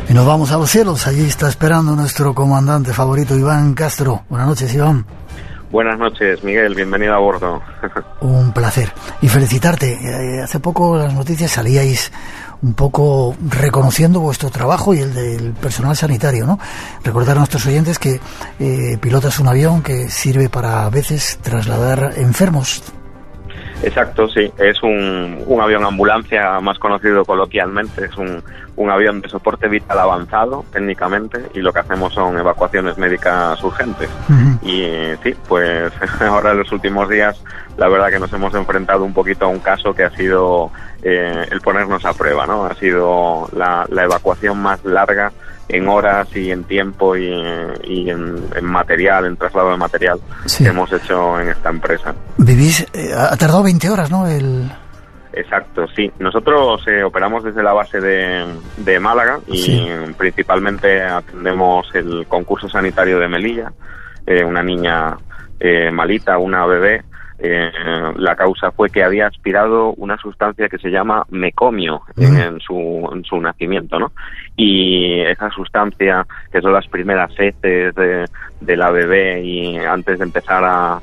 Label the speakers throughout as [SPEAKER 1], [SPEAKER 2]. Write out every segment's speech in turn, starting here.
[SPEAKER 1] Y nos vamos a los cielos. Allí está esperando nuestro comandante favorito, Iván Castro. Buenas noches, Iván.
[SPEAKER 2] Buenas noches, Miguel. Bienvenido a bordo.
[SPEAKER 1] Un placer. Y felicitarte. Hace poco en las noticias salíais un poco reconociendo vuestro trabajo y el del personal sanitario, ¿no? Recordar a nuestros oyentes que pilotas un avión que sirve para a veces trasladar enfermos.
[SPEAKER 2] Exacto, sí. Es un avión ambulancia, más conocido coloquialmente. Es un avión de soporte vital avanzado, técnicamente, y lo que hacemos son evacuaciones médicas urgentes. Uh-huh. Y sí, pues ahora en los últimos días, la verdad que nos hemos enfrentado un poquito a un caso que ha sido el ponernos a prueba, ¿no? Ha sido la evacuación más larga en horas y en tiempo y en material, en traslado de material, sí, que hemos hecho en esta empresa.
[SPEAKER 1] Vivís, ha tardado 20 horas, ¿no?
[SPEAKER 2] Exacto, sí. Nosotros operamos desde la base de Málaga y sí, principalmente atendemos el concurso sanitario de Melilla, una niña malita, una bebé. La causa fue que había aspirado una sustancia que se llama mecomio en su nacimiento, ¿no? Y esa sustancia, que son las primeras heces de la bebé y antes de empezar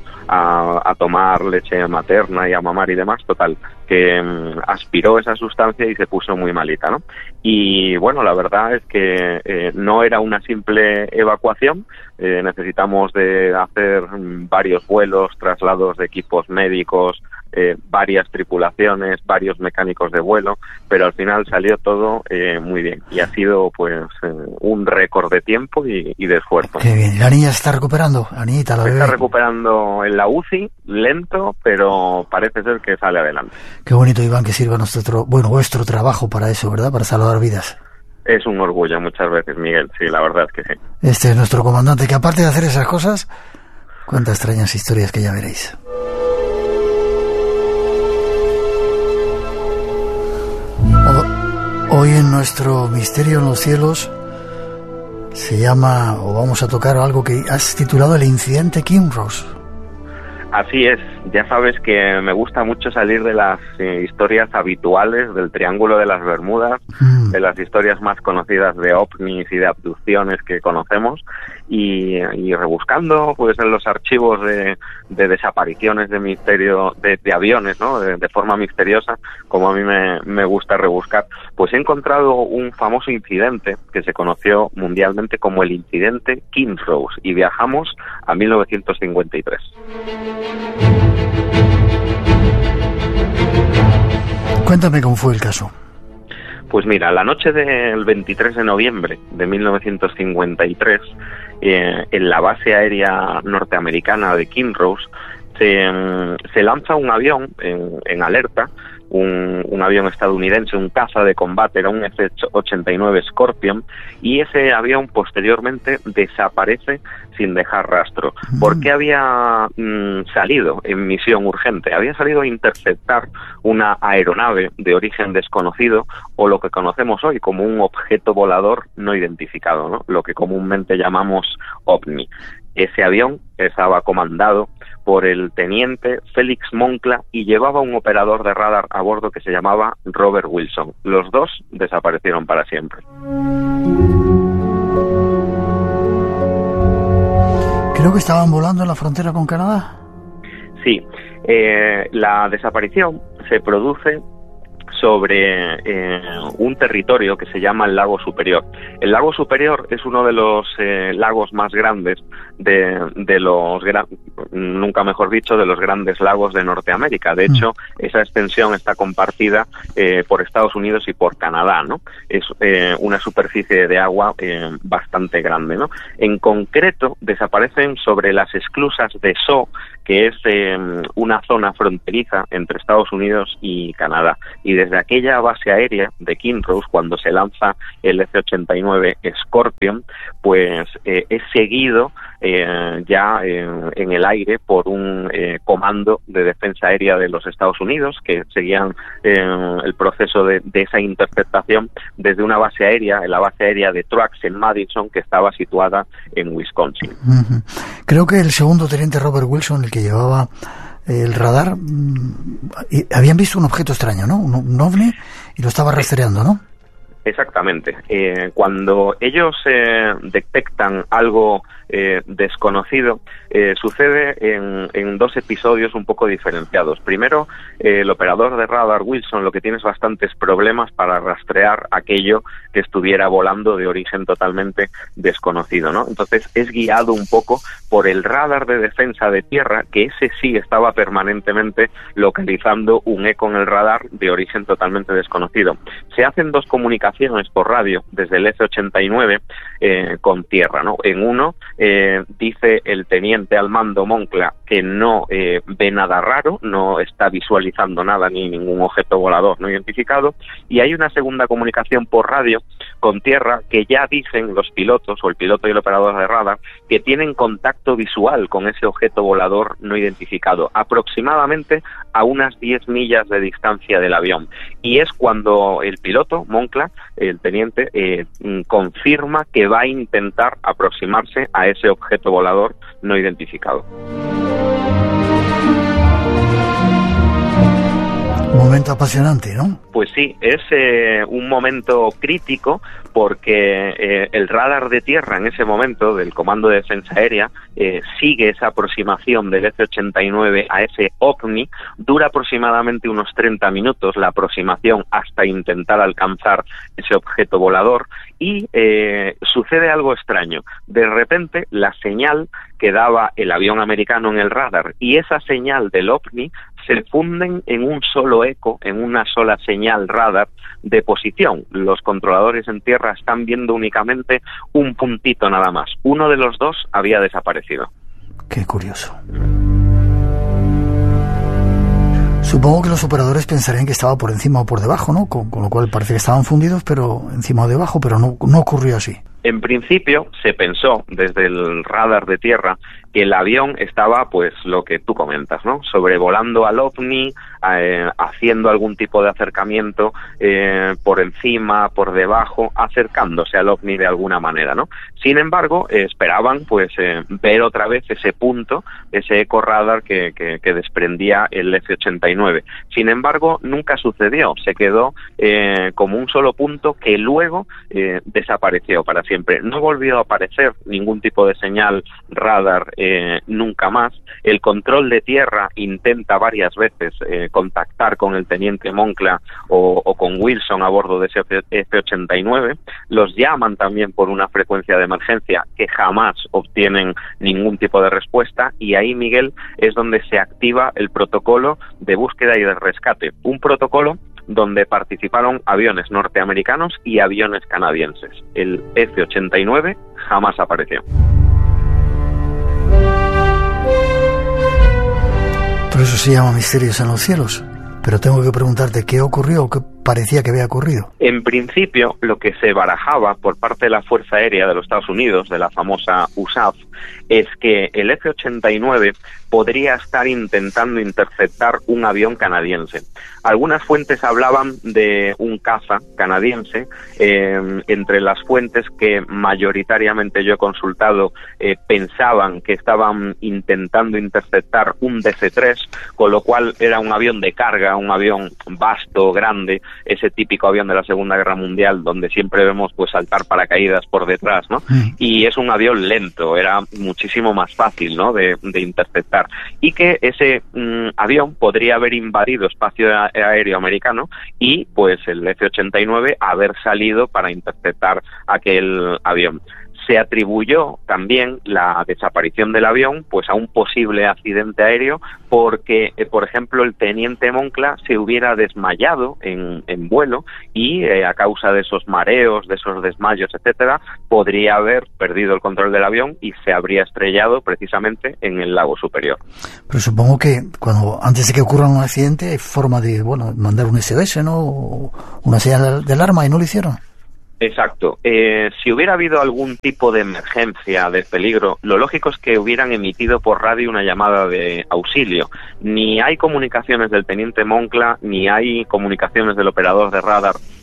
[SPEAKER 2] a tomar leche materna y a mamar y demás, total, que aspiró esa sustancia y se puso muy malita, ¿no? Y bueno, la verdad es que no era una simple evacuación. Necesitamos de hacer varios vuelos, traslados de equipos médicos, varias tripulaciones, varios mecánicos de vuelo, pero al final salió todo muy bien y ha sido pues un récord de tiempo y de esfuerzo.
[SPEAKER 1] Qué bien. ¿La niña se está recuperando? La niñita, la bebé.
[SPEAKER 2] Se está recuperando en la UCI, lento, pero parece ser que sale adelante.
[SPEAKER 1] Qué bonito, Iván, que sirva vuestro trabajo para eso, ¿verdad? Para salvar vidas.
[SPEAKER 2] Es un orgullo muchas veces, Miguel, sí, la verdad es que sí.
[SPEAKER 1] Este es nuestro comandante, que aparte de hacer esas cosas, cuenta extrañas historias que ya veréis. Hoy en nuestro Misterio en los Cielos se llama, o vamos a tocar algo que has titulado El Incidente Kinross.
[SPEAKER 2] Así es, ya sabes que me gusta mucho salir de las historias habituales del Triángulo de las Bermudas, de las historias más conocidas de ovnis y de abducciones que conocemos, y rebuscando pues en los archivos de desapariciones de misterio de aviones, ¿no? De forma misteriosa, como a mí me gusta rebuscar, pues he encontrado un famoso incidente que se conoció mundialmente como el incidente Kinross, y viajamos a 1953.
[SPEAKER 1] Cuéntame cómo fue el caso.
[SPEAKER 2] Pues mira, la noche del 23 de noviembre de 1953, en la base aérea norteamericana de Kinross, se lanza un avión en alerta, un avión estadounidense, un caza de combate, era un F-89 Scorpion, y ese avión posteriormente desaparece sin dejar rastro. ¿Por qué había salido en misión urgente? Había salido a interceptar una aeronave de origen desconocido, o lo que conocemos hoy como un objeto volador no identificado, ¿no? Lo que comúnmente llamamos OVNI. Ese avión estaba comandado por el teniente Félix Moncla y llevaba un operador de radar a bordo que se llamaba Robert Wilson. Los dos desaparecieron para siempre.
[SPEAKER 1] Creo que estaban volando en la frontera con Canadá.
[SPEAKER 2] Sí, la desaparición se produce sobre un territorio que se llama el Lago Superior. El Lago Superior es uno de los lagos más grandes de los nunca mejor dicho, de los grandes lagos de Norteamérica. De hecho, esa extensión está compartida por Estados Unidos y por Canadá, ¿no? Es una superficie de agua bastante grande, ¿no? En concreto, desaparecen sobre las esclusas de Soo, que es una zona fronteriza entre Estados Unidos y Canadá. Y desde aquella base aérea de Kinross, cuando se lanza el F-89 Scorpion, pues es seguido ya en el aire por un comando de defensa aérea de los Estados Unidos, que seguían el proceso de esa interceptación desde una base aérea, la base aérea de Truax en Madison, que estaba situada en Wisconsin.
[SPEAKER 1] Uh-huh. Creo que el segundo teniente Robert Wilson, el que llevaba el radar, habían visto un objeto extraño, ¿no? Un ovni, y lo estaba rastreando, ¿no?
[SPEAKER 2] Exactamente. Cuando ellos detectan algo desconocido, sucede en dos episodios un poco diferenciados. Primero, el operador de radar Wilson lo que tiene es bastantes problemas para rastrear aquello que estuviera volando de origen totalmente desconocido, ¿no? Entonces es guiado un poco por el radar de defensa de tierra, que ese sí estaba permanentemente localizando un eco en el radar de origen totalmente desconocido. Se hacen dos comunicaciones por radio desde el F-89 con tierra, ¿no? En uno dice el teniente al mando Moncla que no ve nada raro, no está visualizando nada ni ningún objeto volador no identificado, y hay una segunda comunicación por radio con tierra que ya dicen los pilotos, o el piloto y el operador de radar, que tienen contacto visual con ese objeto volador no identificado, aproximadamente a unas 10 millas de distancia del avión. Y es cuando el piloto, Moncla, el teniente, confirma que va a intentar aproximarse a ese objeto volador no identificado.
[SPEAKER 1] Un momento apasionante, ¿no?
[SPEAKER 2] Pues sí, es un momento crítico porque el radar de tierra en ese momento del Comando de Defensa Aérea sigue esa aproximación del F-89 a ese OVNI, dura aproximadamente unos 30 minutos la aproximación hasta intentar alcanzar ese objeto volador y sucede algo extraño. De repente la señal que daba el avión americano en el radar y esa señal del OVNI se funden en un solo eco, en una sola señal radar de posición. Los controladores en tierra están viendo únicamente un puntito nada más. Uno de los dos había desaparecido.
[SPEAKER 1] Qué curioso. Supongo que los operadores pensarían que estaba por encima o por debajo, ¿no? Con lo cual parece que estaban fundidos, pero encima o debajo, pero no ocurrió así.
[SPEAKER 2] En principio se pensó desde el radar de tierra que el avión estaba, pues, lo que tú comentas, ¿no? Sobrevolando al OVNI, haciendo algún tipo de acercamiento por encima, por debajo, acercándose al OVNI de alguna manera, ¿no? Sin embargo, esperaban, pues, ver otra vez ese punto, ese eco radar que desprendía el F-89. Sin embargo, nunca sucedió. Se quedó como un solo punto que luego desapareció para siempre. No volvió a aparecer ningún tipo de señal radar nunca más. El control de tierra intenta varias veces contactar con el teniente Moncla o con Wilson a bordo de ese F-89. Los llaman también por una frecuencia de emergencia que jamás obtienen ningún tipo de respuesta, y ahí, Miguel, es donde se activa el protocolo de búsqueda y de rescate. Un protocolo donde participaron aviones norteamericanos y aviones canadienses. El F-89 jamás apareció.
[SPEAKER 1] Por eso se llama Misterios en los cielos. Pero tengo que preguntarte, ¿qué ocurrió o qué parecía que había ocurrido?
[SPEAKER 2] En principio, lo que se barajaba por parte de la Fuerza Aérea de los Estados Unidos, de la famosa USAF, es que el F-89 podría estar intentando interceptar un avión canadiense. Algunas fuentes hablaban de un caza canadiense. Entre las fuentes que mayoritariamente yo he consultado pensaban que estaban intentando interceptar un DC-3, con lo cual era un avión de carga, un avión vasto, grande, ese típico avión de la Segunda Guerra Mundial donde siempre vemos pues saltar paracaídas por detrás, ¿no? Y es un avión lento, era muchísimo más fácil, ¿no?, de interceptar, y que ese avión podría haber invadido espacio aéreo americano y pues el F-89 haber salido para interceptar aquel avión. Se atribuyó también la desaparición del avión pues a un posible accidente aéreo porque, por ejemplo, el teniente Moncla se hubiera desmayado en vuelo y a causa de esos mareos, de esos desmayos, etcétera, podría haber perdido el control del avión y se habría estrellado precisamente en el lago Superior.
[SPEAKER 1] Pero supongo que antes de que ocurra un accidente hay forma de mandar un SOS, ¿no? O una señal de alarma, y no lo hicieron.
[SPEAKER 2] Exacto. Si hubiera habido algún tipo de emergencia, de peligro, lo lógico es que hubieran emitido por radio una llamada de auxilio. Ni hay comunicaciones del teniente Moncla, ni hay comunicaciones del operador de radar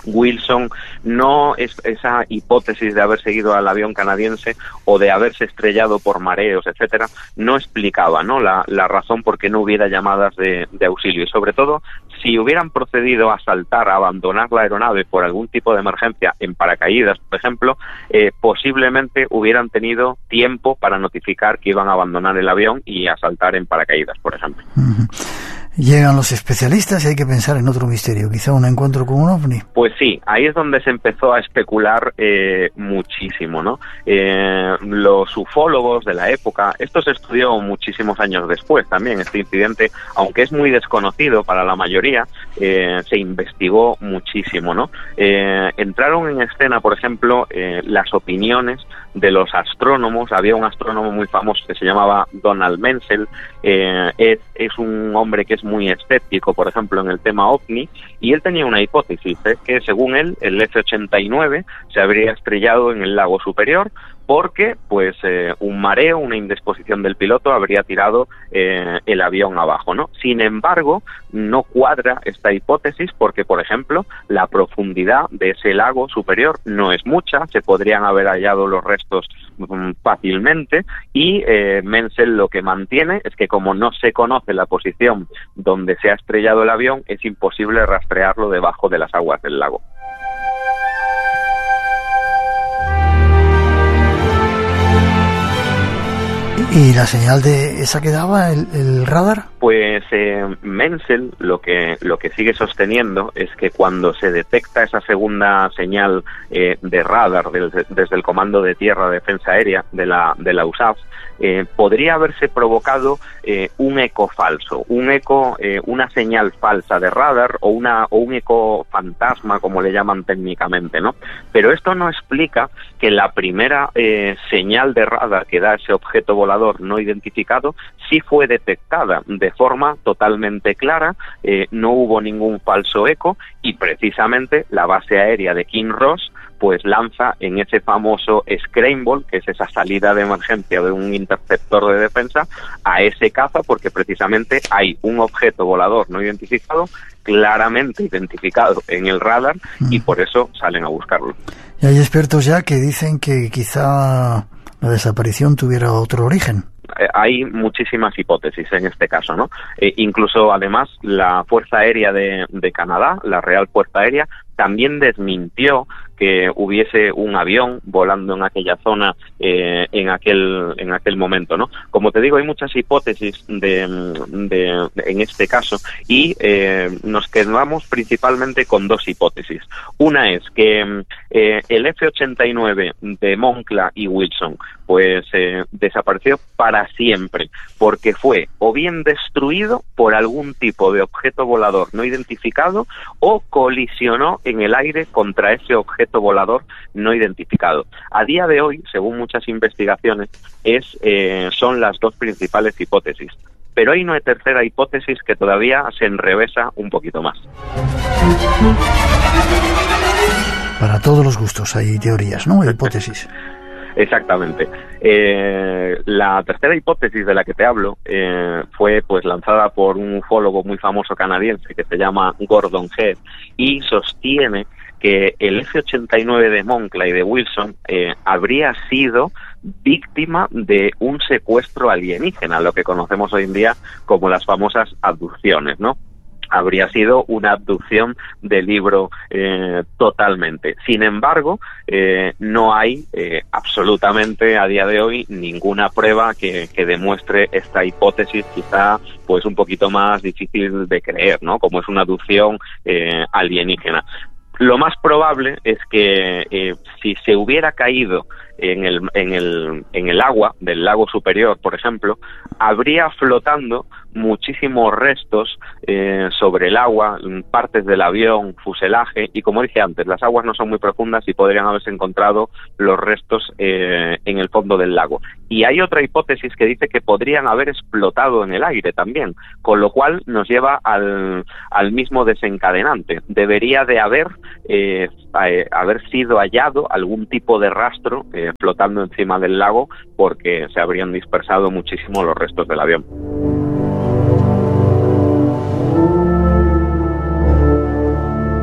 [SPEAKER 2] Wilson no es esa hipótesis de haber seguido al avión canadiense o de haberse estrellado por mareos, etcétera, no explicaba, ¿no?, la razón por qué no hubiera llamadas de auxilio. Y sobre todo, si hubieran procedido a saltar, a abandonar la aeronave por algún tipo de emergencia en paracaídas, por ejemplo, posiblemente hubieran tenido tiempo para notificar que iban a abandonar el avión y a saltar en paracaídas, por ejemplo.
[SPEAKER 1] Uh-huh. Llegan los especialistas y hay que pensar en otro misterio, quizá un encuentro con un ovni.
[SPEAKER 2] Pues sí, ahí es donde se empezó a especular muchísimo, ¿no? Los ufólogos de la época, esto se estudió muchísimos años después también, este incidente, aunque es muy desconocido para la mayoría, se investigó muchísimo, ¿no? Entraron en escena, por ejemplo, las opiniones de los astrónomos. Había un astrónomo muy famoso que se llamaba Donald Menzel, es un hombre que es muy escéptico, por ejemplo, en el tema ovni, y él tenía una hipótesis, que según él, el F-89 se habría estrellado en el lago Superior porque, pues, un mareo, una indisposición del piloto habría tirado el avión abajo, ¿no? Sin embargo, no cuadra esta hipótesis porque, por ejemplo, la profundidad de ese lago Superior no es mucha, se podrían haber hallado los restos fácilmente, y Menzel lo que mantiene es que como no se conoce la posición donde se ha estrellado el avión, es imposible rastrearlo debajo de las aguas del lago.
[SPEAKER 1] ¿Y la señal de esa que daba el radar?
[SPEAKER 2] Pues Menzel lo que sigue sosteniendo es que cuando se detecta esa segunda señal de radar desde el Comando de Tierra de Defensa Aérea de la USAF, podría haberse provocado un eco falso, una señal falsa de radar o un eco fantasma, como le llaman técnicamente, ¿no? Pero esto no explica que la primera señal de radar que da ese objeto volador no identificado sí fue detectada de forma totalmente clara, no hubo ningún falso eco, y precisamente la base aérea de Kinross pues lanza en ese famoso Scramble, que es esa salida de emergencia de un interceptor de defensa, a ese caza, porque precisamente hay un objeto volador no identificado, claramente identificado en el radar, y por eso salen a buscarlo.
[SPEAKER 1] Y hay expertos ya que dicen que quizá la desaparición tuviera otro origen.
[SPEAKER 2] Hay muchísimas hipótesis en este caso, ¿no? Incluso, además, la Fuerza Aérea de Canadá, la Real Fuerza Aérea, también desmintió que hubiese un avión volando en aquella zona en aquel momento, ¿no? Como te digo, hay muchas hipótesis en este caso, y nos quedamos principalmente con dos hipótesis. Una es que el F-89 de Moncla y Wilson pues desapareció para siempre porque fue o bien destruido por algún tipo de objeto volador no identificado o colisionó en el aire contra ese objeto volador no identificado. A día de hoy, según muchas investigaciones, son las dos principales hipótesis. Pero hay una tercera hipótesis que todavía se enrevesa un poquito más.
[SPEAKER 1] Para todos los gustos hay teorías, ¿no? Hipótesis.
[SPEAKER 2] Exactamente. La tercera hipótesis de la que te hablo fue pues lanzada por un ufólogo muy famoso canadiense que se llama Gordon Head, y sostiene que el F-89 de Moncla y de Wilson habría sido víctima de un secuestro alienígena, lo que conocemos hoy en día como las famosas abducciones, ¿no? Habría sido una abducción de libro totalmente. Sin embargo, no hay absolutamente a día de hoy ninguna prueba que demuestre esta hipótesis, quizá pues un poquito más difícil de creer, ¿no? Como es una abducción alienígena. Lo más probable es que si se hubiera caído en el agua del lago Superior, por ejemplo, habría flotando muchísimos restos sobre el agua, partes del avión, fuselaje, y como dije antes, las aguas no son muy profundas y podrían haberse encontrado los restos en el fondo del lago. Y hay otra hipótesis que dice que podrían haber explotado en el aire también, con lo cual nos lleva al mismo desencadenante. Debería de haber sido hallado algún tipo de rastro flotando encima del lago, porque se habrían dispersado muchísimo los restos del avión.
[SPEAKER 1] Sin embargo,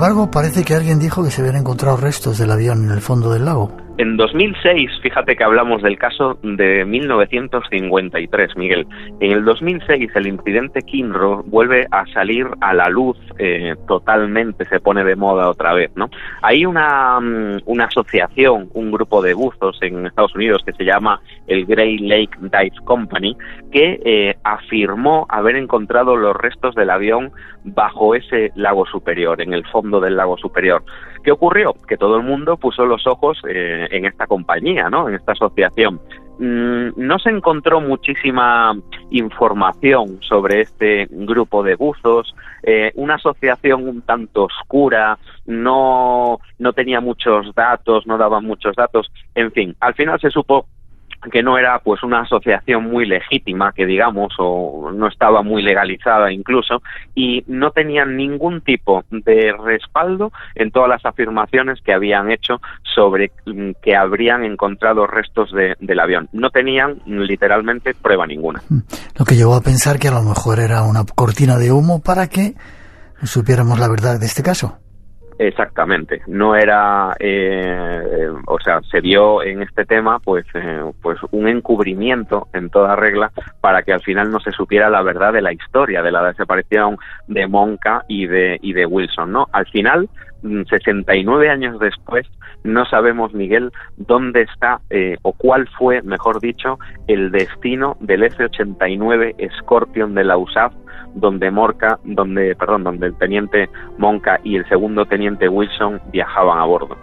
[SPEAKER 1] embargo, parece que alguien dijo que se habían encontrado restos del avión en el fondo del lago.
[SPEAKER 2] En 2006, fíjate que hablamos del caso de 1953, Miguel. En el 2006 el incidente Kinross vuelve a salir a la luz totalmente, se pone de moda otra vez, ¿no? Hay una asociación, un grupo de buzos en Estados Unidos que se llama el Great Lake Dive Company, que afirmó haber encontrado los restos del avión bajo ese lago superior, en el fondo del lago superior. ¿Qué ocurrió? Que todo el mundo puso los ojos en esta compañía, ¿no? En esta asociación. No se encontró muchísima información sobre este grupo de buzos, una asociación un tanto oscura, no tenía muchos datos, no daba muchos datos, en fin, al final se supo que no era pues una asociación muy legítima, que digamos, o no estaba muy legalizada incluso, y no tenían ningún tipo de respaldo en todas las afirmaciones que habían hecho sobre que habrían encontrado restos del avión. No tenían literalmente prueba ninguna.
[SPEAKER 1] Lo que llevó a pensar que a lo mejor era una cortina de humo para que supiéramos la verdad de este caso.
[SPEAKER 2] Exactamente, no era, o sea, se vio en este tema pues un encubrimiento en toda regla para que al final no se supiera la verdad de la historia de la desaparición de Monca y de Wilson, ¿no? Al final, 69 años después, no sabemos, Miguel, dónde está o cuál fue, mejor dicho, el destino del F-89 Scorpion de la USAF, donde el teniente Monca y el segundo teniente Wilson viajaban a bordo.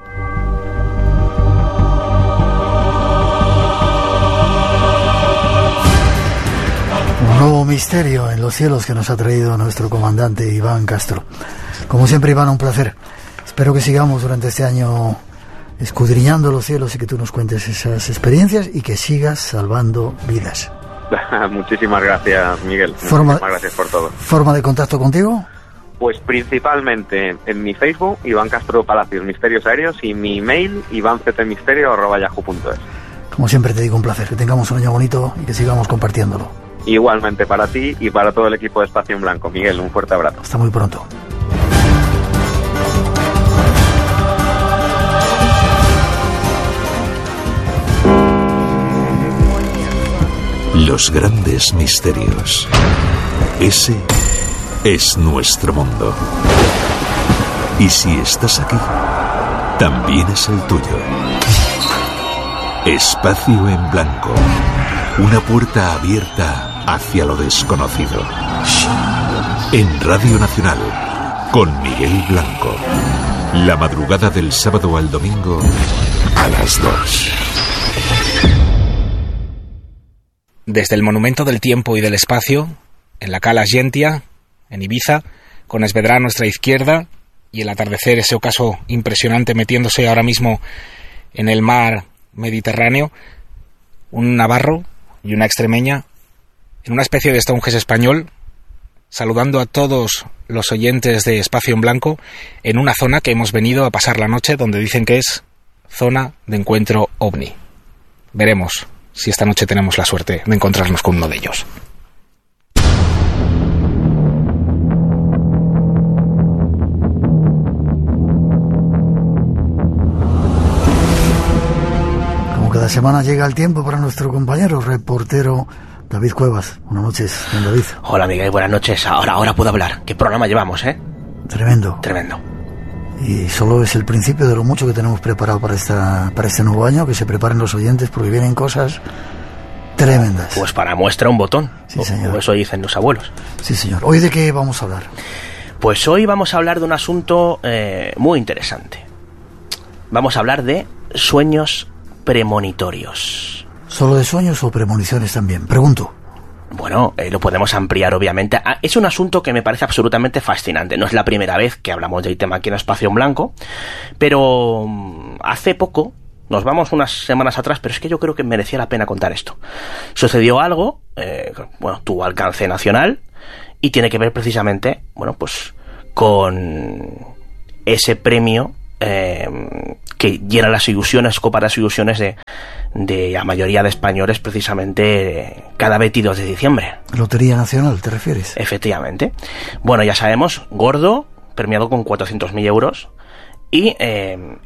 [SPEAKER 1] Un nuevo misterio en los cielos que nos ha traído nuestro comandante Iván Castro. Como siempre, Iván, un placer. Espero que sigamos durante este año escudriñando los cielos y que tú nos cuentes esas experiencias y que sigas salvando vidas.
[SPEAKER 2] Muchísimas gracias, Miguel. Muchísimas gracias por todo.
[SPEAKER 1] ¿Forma de contacto contigo?
[SPEAKER 2] Pues principalmente en mi Facebook, Iván Castro Palacios Misterios Aéreos, y mi email, ivanctmisterio@yahoo.es.
[SPEAKER 1] Como siempre te digo, un placer. Que tengamos un año bonito y que sigamos compartiéndolo.
[SPEAKER 2] Igualmente para ti y para todo el equipo de Espacio en Blanco. Miguel, un fuerte abrazo.
[SPEAKER 1] Hasta muy pronto.
[SPEAKER 3] Los grandes misterios. Ese es nuestro mundo. Y si estás aquí, también es el tuyo. Espacio en Blanco. Una puerta abierta hacia lo desconocido. En Radio Nacional, con Miguel Blanco. La madrugada del sábado al domingo a las 2.
[SPEAKER 4] Desde el Monumento del Tiempo y del Espacio, en la Cala Gentia, en Ibiza, con Esvedra a nuestra izquierda y el atardecer, ese ocaso impresionante metiéndose ahora mismo en el mar Mediterráneo, un navarro y una extremeña, en una especie de Stonehenge español, saludando a todos los oyentes de Espacio en Blanco en una zona que hemos venido a pasar la noche, donde dicen que es zona de encuentro ovni. Veremos si esta noche tenemos la suerte de encontrarnos con uno de ellos.
[SPEAKER 1] Como cada semana llega el tiempo para nuestro compañero reportero David Cuevas. Buenas noches, don David.
[SPEAKER 5] Hola, Miguel, buenas noches. Ahora puedo hablar. ¿Qué programa llevamos,
[SPEAKER 1] Tremendo. Y solo es el principio de lo mucho que tenemos preparado para este nuevo año. Que se preparen los oyentes porque vienen cosas tremendas.
[SPEAKER 5] Pues para muestra un botón.
[SPEAKER 1] Sí, señor.
[SPEAKER 5] O eso dicen los abuelos.
[SPEAKER 1] Sí, señor. ¿Hoy de qué vamos a hablar?
[SPEAKER 5] Pues hoy vamos a hablar de un asunto muy interesante. Vamos a hablar de sueños premonitorios.
[SPEAKER 1] ¿Solo de sueños o premoniciones también? Pregunto.
[SPEAKER 5] Bueno, lo podemos ampliar, obviamente. Es un asunto que me parece absolutamente fascinante. No es la primera vez que hablamos del tema aquí en Espacio en Blanco, pero hace poco, nos vamos unas semanas atrás, pero es que yo creo que merecía la pena contar esto. Sucedió algo, tuvo alcance nacional y tiene que ver precisamente, pues con ese premio que llena las ilusiones, copa las ilusiones de la mayoría de españoles, precisamente cada 22 de diciembre.
[SPEAKER 1] Lotería Nacional, ¿te refieres?
[SPEAKER 5] Efectivamente. Bueno, ya sabemos, gordo, premiado con 400.000 euros, y el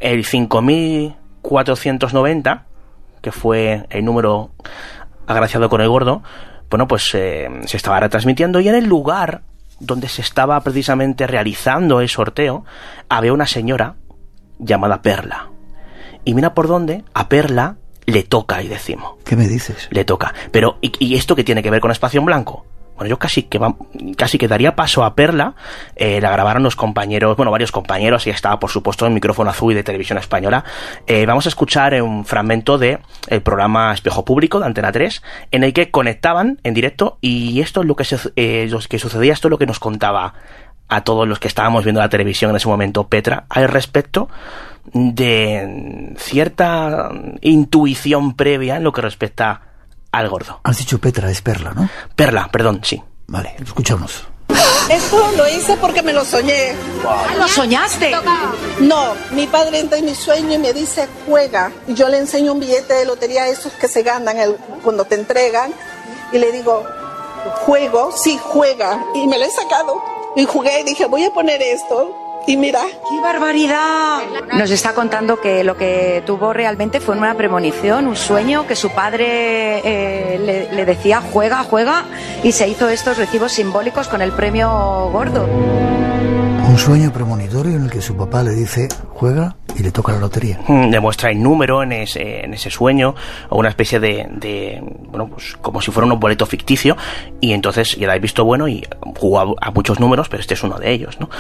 [SPEAKER 5] 5.490, que fue el número agraciado con el gordo, bueno, pues se estaba retransmitiendo, y en el lugar donde se estaba precisamente realizando el sorteo había una señora llamada Perla. Y mira por dónde a Perla le toca, y decimos.
[SPEAKER 1] ¿Qué me dices?
[SPEAKER 5] Le toca. Pero, ¿y esto qué tiene que ver con Espacio en Blanco? Bueno, yo casi que daría paso a Perla. La grabaron los compañeros, bueno, varios compañeros, y estaba, por supuesto, el micrófono azul y de Televisión Española. Vamos a escuchar un fragmento de el programa Espejo Público de Antena 3, en el que conectaban en directo, y esto es lo que sucedía, esto es lo que nos contaba a todos los que estábamos viendo la televisión en ese momento Petra al respecto de cierta intuición previa en lo que respecta al gordo.
[SPEAKER 1] Has dicho Petra, es Perla, ¿no?
[SPEAKER 5] Perla, perdón, sí.
[SPEAKER 1] Vale, lo escuchamos.
[SPEAKER 6] Esto lo hice porque me lo soñé.
[SPEAKER 7] ¿Lo soñaste?
[SPEAKER 6] No, mi padre entra en mi sueño y me dice, juega. Y yo le enseño un billete de lotería, esos que se ganan cuando te entregan. Y le digo, ¿juego? Sí, juega. Y me lo he sacado. Y jugué y dije, voy a poner esto. Y mira.
[SPEAKER 7] ¡Qué barbaridad! Nos está contando que lo que tuvo realmente fue una premonición, un sueño, que su padre le decía, juega, juega, y se hizo estos recibos simbólicos con el premio gordo.
[SPEAKER 1] Un sueño premonitorio en el que su papá le dice, juega, y le toca la lotería.
[SPEAKER 5] Demuestra el número en ese sueño, o una especie de bueno, pues como si fuera un boleto ficticio, y entonces ya lo habéis visto, bueno, y jugó a muchos números, pero este es uno de ellos, ¿no?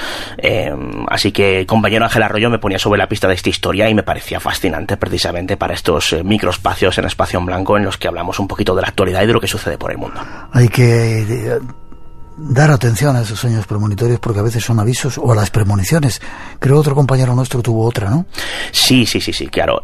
[SPEAKER 5] Así que el compañero Ángel Arroyo me ponía sobre la pista de esta historia y me parecía fascinante precisamente para estos microespacios en Espacio en Blanco en los que hablamos un poquito de la actualidad y de lo que sucede por el mundo.
[SPEAKER 1] Hay que dar atención a esos sueños premonitorios porque a veces son avisos, o a las premoniciones. Creo otro compañero nuestro tuvo otra, ¿no?
[SPEAKER 5] Sí, claro.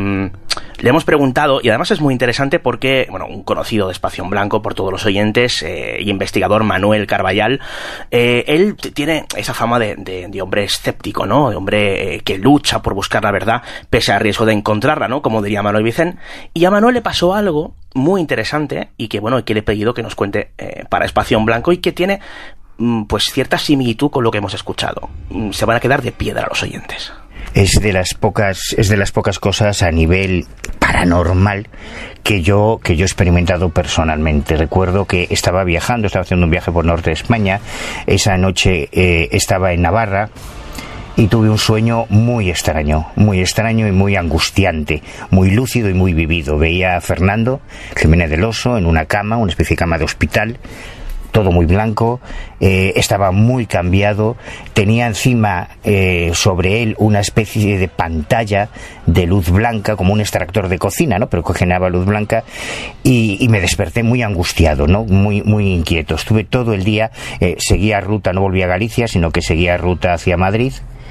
[SPEAKER 5] Le hemos preguntado, y además es muy interesante porque, bueno, un conocido de Espacio en Blanco por todos los oyentes y investigador, Manuel Carballal, él tiene esa fama de hombre escéptico, ¿no? De hombre que lucha por buscar la verdad pese al riesgo de encontrarla, ¿no? Como diría Manuel Vicent. Y a Manuel le pasó algo muy interesante y que, bueno, que le he pedido que nos cuente para Espacio en Blanco, y que tiene pues cierta similitud con lo que hemos escuchado. Se van a quedar de piedra los oyentes.
[SPEAKER 8] Es de las pocas cosas a nivel paranormal que yo he experimentado personalmente. Recuerdo que estaba haciendo un viaje por norte de España. Esa noche estaba en Navarra y tuve un sueño muy extraño y muy angustiante, muy lúcido y muy vivido. Veía a Fernando Jiménez del Oso en una cama, una especie de cama de hospital, todo muy blanco, estaba muy cambiado, tenía encima sobre él una especie de pantalla de luz blanca, como un extractor de cocina, ¿no? Pero que generaba luz blanca, y me desperté muy angustiado, ¿no? Muy inquieto. Estuve todo el día, seguía ruta, no volví a Galicia, sino que seguía ruta hacia Madrid,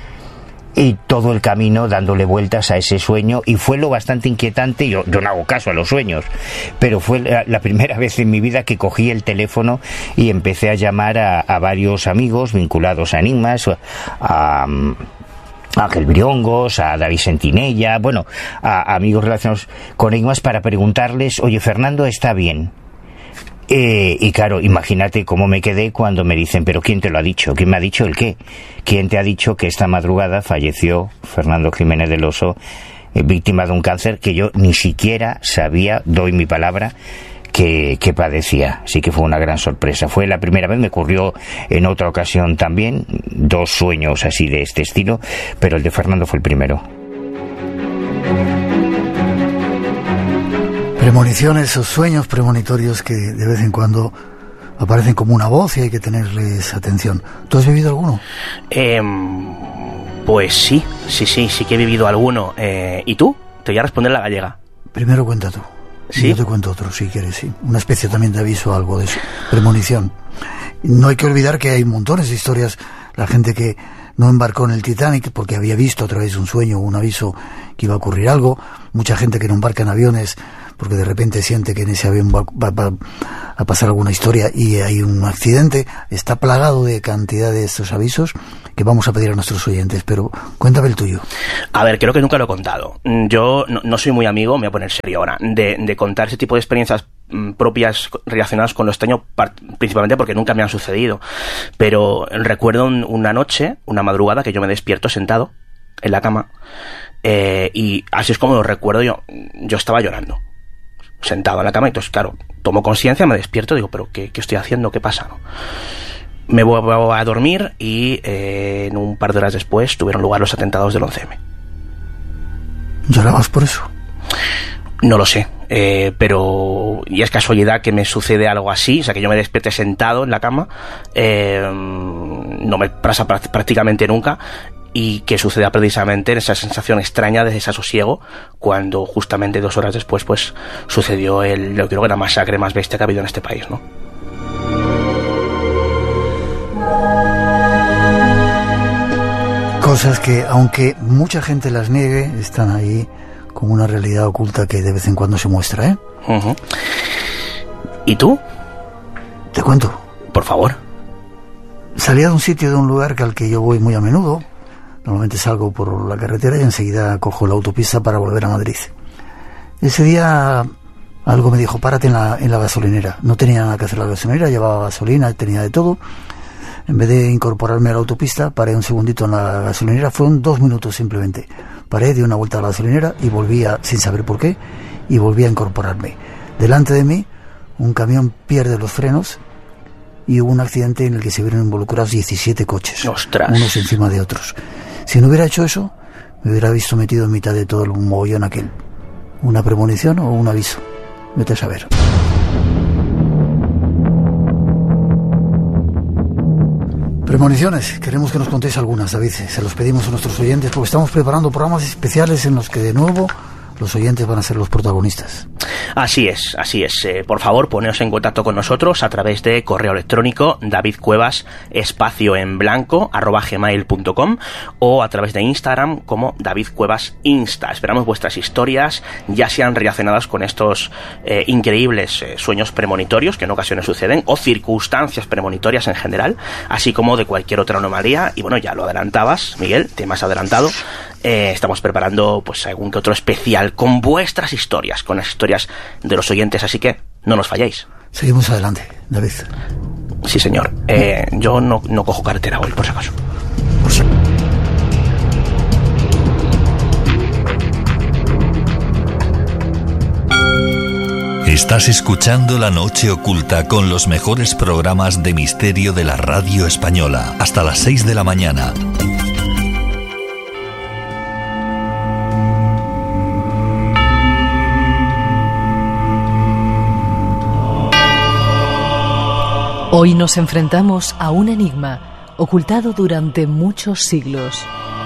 [SPEAKER 8] y todo el camino dándole vueltas a ese sueño, y fue lo bastante inquietante. Yo no hago caso a los sueños, pero fue la primera vez en mi vida que cogí el teléfono y empecé a llamar a varios amigos vinculados a enigmas, a Ángel Briongos, a David Sentinella, bueno, a amigos relacionados con enigmas, para preguntarles, oye, Fernando está bien. Y claro, imagínate cómo me quedé cuando me dicen, pero ¿quién te lo ha dicho? ¿Quién me ha dicho el qué? ¿Quién te ha dicho que esta madrugada falleció Fernando Jiménez del Oso, víctima de un cáncer que yo ni siquiera sabía, doy mi palabra, que padecía? Así que fue una gran sorpresa. Fue la primera vez, me ocurrió en otra ocasión también, 2 sueños así de este estilo, pero el de Fernando fue el primero.
[SPEAKER 1] Premoniciones o sueños premonitorios que de vez en cuando aparecen como una voz y hay que tenerles atención. ¿Tú has vivido alguno?
[SPEAKER 5] Pues sí que he vivido alguno. ¿Y tú? Te voy a responder la gallega.
[SPEAKER 1] Primero cuenta tú.
[SPEAKER 5] ¿Sí?
[SPEAKER 1] Yo te cuento otro, si quieres, sí. Una especie también de aviso, algo de eso. Premonición. No hay que olvidar que hay montones de historias. La gente que no embarcó en el Titanic porque había visto a través de un sueño o un aviso que iba a ocurrir algo. Mucha gente que no embarca en aviones porque de repente siente que en ese avión va a pasar alguna historia y hay un accidente. Está plagado de cantidad de estos avisos que vamos a pedir a nuestros oyentes, pero cuéntame el tuyo.
[SPEAKER 5] A ver, creo que nunca lo he contado. Yo no soy muy amigo, me voy a poner serio ahora, de contar ese tipo de experiencias propias relacionadas con lo extraño, principalmente porque nunca me han sucedido. Pero recuerdo una noche, una madrugada, que yo me despierto sentado en la cama, y así es como lo recuerdo yo. Yo estaba llorando, sentado en la cama, y entonces, claro, tomo conciencia, me despierto, digo, ¿pero qué estoy haciendo? ¿Qué pasa? ¿No? Me voy a dormir y en un par de horas después tuvieron lugar los atentados del 11M.
[SPEAKER 1] ¿Llorabas por eso?
[SPEAKER 5] No lo sé, pero y es casualidad que me sucede algo así, o sea, que yo me despierte sentado en la cama, no me pasa prácticamente nunca, y que suceda precisamente en esa sensación extraña de desasosiego, cuando justamente 2 horas después pues sucedió yo creo que la masacre más bestia que ha habido en este país, ¿no?
[SPEAKER 1] Cosas que, aunque mucha gente las niegue, están ahí como una realidad oculta que de vez en cuando se muestra, ¿eh?
[SPEAKER 5] Uh-huh. ¿Y tú?
[SPEAKER 1] Te cuento.
[SPEAKER 5] Por favor.
[SPEAKER 1] Salía de un sitio, de un lugar al que yo voy muy a menudo. Normalmente salgo por la carretera y enseguida cojo la autopista para volver a Madrid. Ese día algo me dijo, párate en la gasolinera. No tenía nada que hacer la gasolinera, llevaba gasolina, tenía de todo. En vez de incorporarme a la autopista, paré un segundito en la gasolinera. Fueron 2 minutos simplemente. Paré, di una vuelta a la gasolinera y volvía, sin saber por qué, y volví a incorporarme. Delante de mí, un camión pierde los frenos y hubo un accidente en el que se vieron involucrados 17 coches.
[SPEAKER 5] ¡Ostras!
[SPEAKER 1] Unos encima de otros. Si no hubiera hecho eso, me hubiera visto metido en mitad de todo el mogollón aquel. ¿Una premonición o un aviso? Vete a saber. Premoniciones, queremos que nos contéis algunas, David. Se los pedimos a nuestros oyentes porque estamos preparando programas especiales en los que de nuevo los oyentes van a ser los protagonistas.
[SPEAKER 5] Así es. Por favor, poneos en contacto con nosotros a través de correo electrónico davidcuevas@gmail.com o a través de Instagram como David Cuevas Insta. Esperamos vuestras historias, ya sean relacionadas con estos increíbles sueños premonitorios que en ocasiones suceden, o circunstancias premonitorias en general, así como de cualquier otra anomalía. Y bueno, ya lo adelantabas, Miguel, te has adelantado. Estamos preparando pues algún que otro especial con vuestras historias, con las historias de los oyentes, así que no nos falléis.
[SPEAKER 1] Seguimos adelante, David.
[SPEAKER 5] Sí, señor. Yo no cojo carretera hoy, por si acaso.
[SPEAKER 3] Estás escuchando La Noche Oculta con los mejores programas de misterio de la radio española. Hasta las 6 de la mañana.
[SPEAKER 9] Hoy nos enfrentamos a un enigma ocultado durante muchos siglos.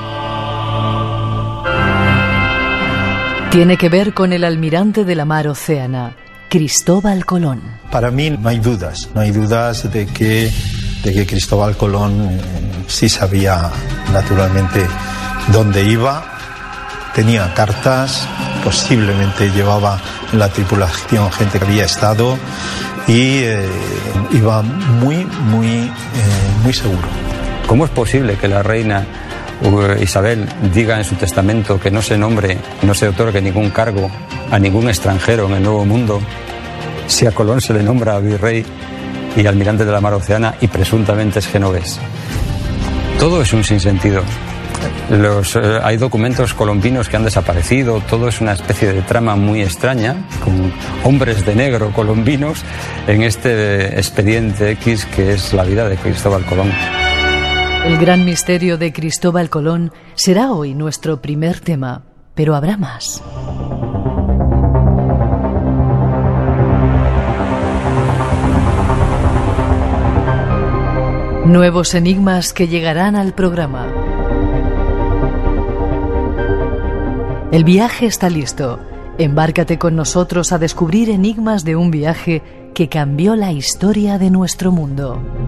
[SPEAKER 9] Tiene que ver con el almirante de la mar Océana, Cristóbal Colón.
[SPEAKER 10] Para mí no hay dudas de que Cristóbal Colón sí sabía naturalmente dónde iba, tenía cartas, posiblemente llevaba en la tripulación gente que había estado y iba muy seguro.
[SPEAKER 11] ¿Cómo es posible que la reina Isabel diga en su testamento que no se nombre, no se otorgue ningún cargo a ningún extranjero en el Nuevo Mundo, si a Colón se le nombra virrey y almirante de la mar Océana y presuntamente es genovés? Todo es un sinsentido. Hay documentos colombinos que han desaparecido, todo es una especie de trama muy extraña, con hombres de negro colombinos en este expediente X que es la vida de Cristóbal Colón.
[SPEAKER 9] El gran misterio de Cristóbal Colón será hoy nuestro primer tema, pero habrá más. Nuevos enigmas que llegarán al programa. El viaje está listo. Embárcate con nosotros a descubrir enigmas de un viaje que cambió la historia de nuestro mundo.